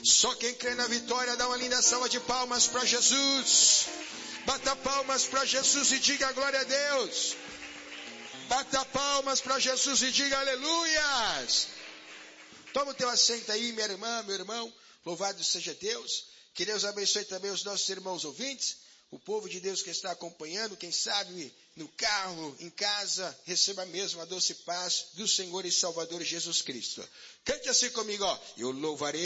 Só quem crê na vitória dá uma linda salva de palmas para Jesus. Bata palmas para Jesus e diga glória a Deus. Bata palmas para Jesus e diga aleluias. Toma o teu assento aí, minha irmã, meu irmão. Louvado seja Deus. Que Deus abençoe também os nossos irmãos ouvintes. O povo de Deus que está acompanhando, quem sabe no carro, em casa, receba mesmo a doce paz do Senhor e Salvador Jesus Cristo. Cante assim comigo, ó. Eu louvarei